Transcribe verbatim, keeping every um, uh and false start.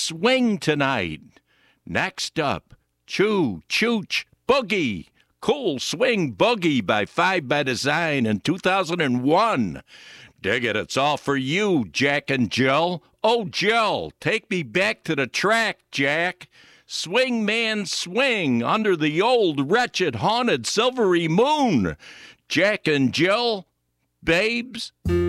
swing tonight. Next up, Choo Chooch Boogie. Cool Swing Boogie by Five by Design in two thousand one. Dig it, it's all for you, Jack and Jill. Oh, Jill, take me back to the track, Jack. Swing, man, swing under the old, wretched, haunted, silvery moon. Jack and Jill, babes.